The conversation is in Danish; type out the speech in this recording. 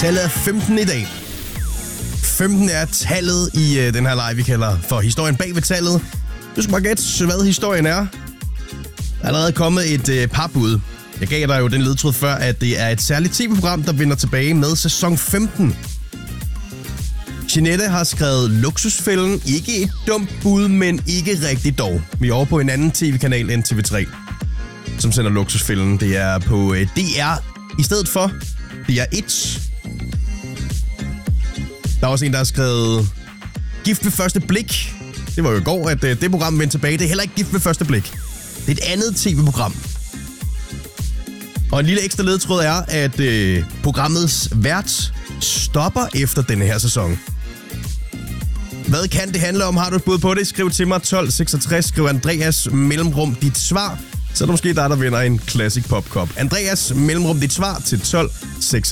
Tallet er 15 i dag. 15 er tallet i den her live, vi kalder for historien bag ved tallet. Du skal bare gætte, hvad historien er. Der er allerede kommet et par bud. Jeg gav dig jo den ledtråd før, at det er et særligt tv-program, der vender tilbage med sæson 15. Jeanette har skrevet Luksusfælden. Ikke et dumt bud, men ikke rigtig dog. Vi er over på en anden tv-kanal end TV3, som sender Luksusfælden. Det er på DR i stedet for DR1. Der er også en, der har skrevet Gift ved første blik. Det var jo i går, at det program vendte tilbage. Det er heller ikke Gift ved første blik. Det er et andet tv-program. Og en lille ekstra ledtråd er, at programmets vært stopper efter denne her sæson. Hvad kan det handle om? Har du et bud på det? Skriv til mig 1266. Skriv Andreas mellemrum dit svar. Så er der måske der vinder en Classic Pop Cup. Andreas mellemrum dit svar til 1266.